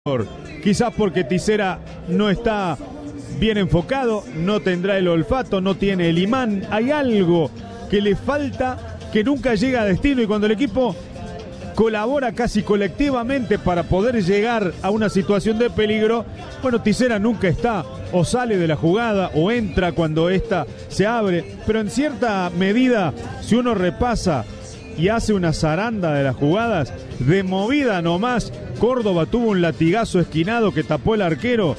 Quizás porque Tisera no está bien enfocado, no tendrá el olfato, no tiene el imán. Hay algo que le falta, que nunca llega a destino, y cuando el equipo colabora casi colectivamente para poder llegar a una situación de peligro, bueno, Tisera nunca está, o sale de la jugada o entra cuando ésta se abre, pero en cierta medida, si uno repasa y hace una zaranda de las jugadas, de movida nomás, Córdoba tuvo un latigazo esquinado que tapó el arquero.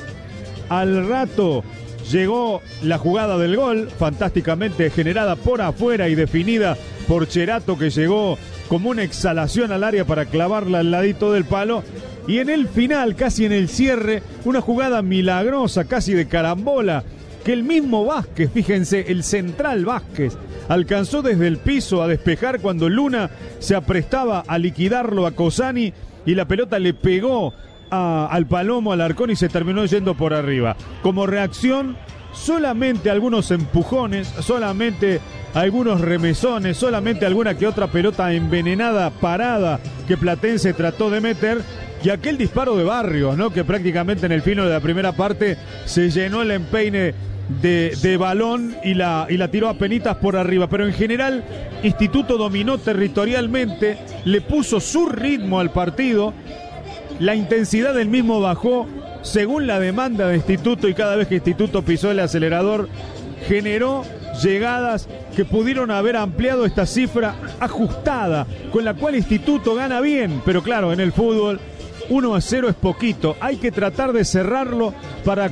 Al rato llegó la jugada del gol, fantásticamente generada por afuera y definida por Cherato, que llegó como una exhalación al área para clavarla al ladito del palo. Y en el final, casi en el cierre, una jugada milagrosa, casi de carambola, que el mismo Vázquez, fíjense, el central Vázquez, alcanzó desde el piso a despejar cuando Luna se aprestaba a liquidarlo a Cosani, y la pelota le pegó al Palomo, al Arcón, y se terminó yendo por arriba. Como reacción, solamente algunos empujones, solamente algunos remesones, solamente alguna que otra pelota envenenada, parada, que Platense trató de meter, y aquel disparo de Barrios, ¿no?, que prácticamente en el fino de la primera parte se llenó el empeine de balón y la tiró a penitas por arriba. Pero en general, Instituto dominó territorialmente, le puso su ritmo al partido, la intensidad del mismo bajó según la demanda de Instituto, y cada vez que Instituto pisó el acelerador generó llegadas que pudieron haber ampliado esta cifra ajustada, con la cual Instituto gana bien. Pero claro, en el fútbol 1-0 es poquito, hay que tratar de cerrarlo, para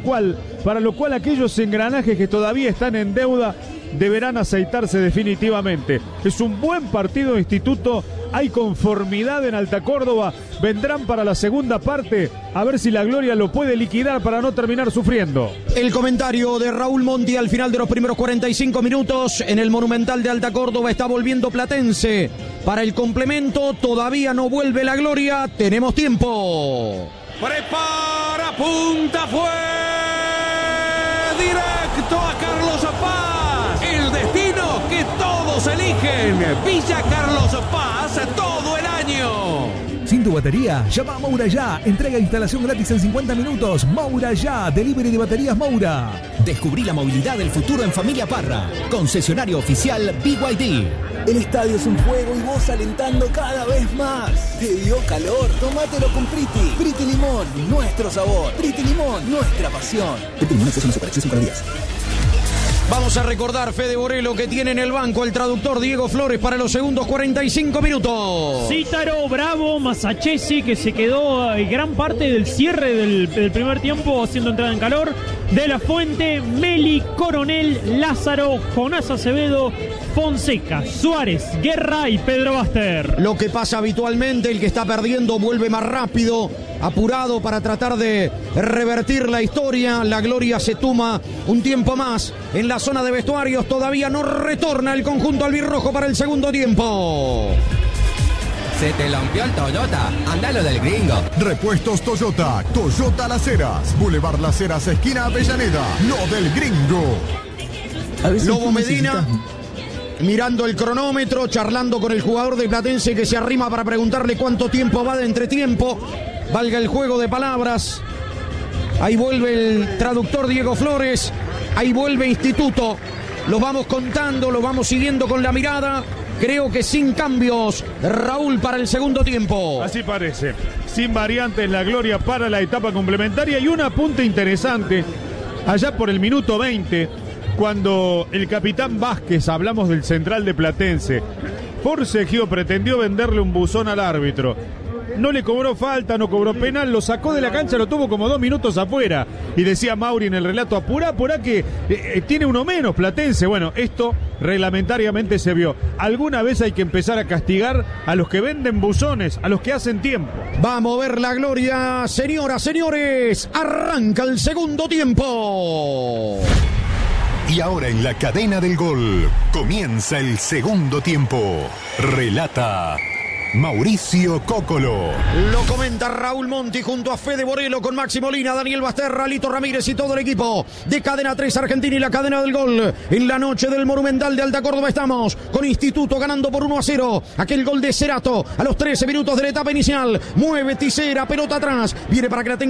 lo cual aquellos engranajes que todavía están en deuda deberán aceitarse definitivamente. Es un buen partido de Instituto, hay conformidad en Alta Córdoba, vendrán para la segunda parte a ver si la Gloria lo puede liquidar para no terminar sufriendo. El comentario de Raúl Monti al final de los primeros 45 minutos en el Monumental de Alta Córdoba. Está volviendo Platense para el complemento, todavía no vuelve la Gloria, tenemos tiempo. Prepara, punta, fue directo a Carlos Paz. El destino que todos eligen. Villa Carlos Paz todo el año. Sin tu batería, llama a Moura Ya. Entrega e instalación gratis en 50 minutos. Moura Ya, delivery de baterías Moura. Descubrí la movilidad del futuro en Familia Parra. Concesionario oficial BYD. El estadio es un juego y vos alentando cada vez más. ¿Te dio calor? Tómatelo con Priti. Priti Limón, nuestro sabor. Priti Limón, nuestra pasión. Priti Limón es una superacción 5 días. Vamos a recordar, Fede Borelo, que tiene en el banco el traductor Diego Flores para los segundos 45 minutos. Cítaro, Bravo, Masachesi, que se quedó gran parte del cierre del primer tiempo haciendo entrada en calor. De la Fuente, Meli, Coronel, Lázaro, Jonás Acevedo, Fonseca, Suárez, Guerra y Pedro Baster. Lo que pasa habitualmente, el que está perdiendo vuelve más rápido, apurado para tratar de revertir la historia. La Gloria se toma un tiempo más en la zona de vestuarios, todavía no retorna el conjunto albirrojo para el segundo tiempo. Se te rompió el Toyota, andalo del Gringo. Repuestos Toyota, Toyota Las Heras, Boulevard Las Heras, esquina Avellaneda, lo del Gringo. Lobo Medina, mirando el cronómetro, charlando con el jugador de Platense, que se arrima para preguntarle cuánto tiempo va de entretiempo. Valga el juego de palabras. Ahí vuelve el traductor Diego Flores, ahí vuelve Instituto. Los vamos contando, los vamos siguiendo con la mirada. Creo que sin cambios, Raúl, para el segundo tiempo. Así parece. Sin variantes, la Gloria para la etapa complementaria. Y un apunte interesante, allá por el minuto 20, cuando el capitán Vázquez, hablamos del central de Platense, forcejeó, pretendió venderle un buzón al árbitro. No le cobró falta, no cobró penal, lo sacó de la cancha, lo tuvo como 2 minutos afuera. Y decía Mauri en el relato, apurá que tiene uno menos Platense. Bueno, esto reglamentariamente se vio. Alguna vez hay que empezar a castigar a los que venden buzones, a los que hacen tiempo. Va a mover la Gloria, señoras, señores, arranca el segundo tiempo. Y ahora en la cadena del gol comienza el segundo tiempo. Relata Mauricio Cócolo. Lo comenta Raúl Monti junto a Fede Borelo con Maxi Molina, Daniel Basterra, Lito Ramírez y todo el equipo de Cadena 3 Argentina y la cadena del gol. En la noche del Monumental de Alta Córdoba estamos con Instituto ganando por 1-0. Aquel gol de Cerato a los 13 minutos de la etapa inicial. Mueve Tisera, pelota atrás. Viene para que la tenga